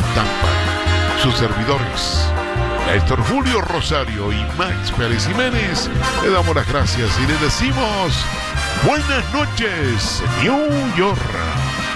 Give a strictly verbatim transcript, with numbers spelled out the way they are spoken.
Tampa. Sus servidores, Néstor Julio Rosario y Max Pérez Jiménez, le damos las gracias y le decimos buenas noches, New York.